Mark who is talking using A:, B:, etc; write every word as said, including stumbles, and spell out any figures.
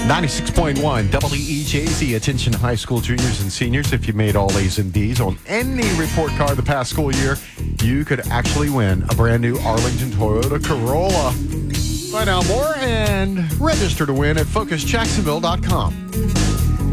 A: ninety-six point one W E J Z. Attention high school juniors and seniors. If you made all A's and B's on any report card the past school year, you could actually win a brand new Arlington Toyota Corolla. Find out more and register to win at focus jacksonville dot com.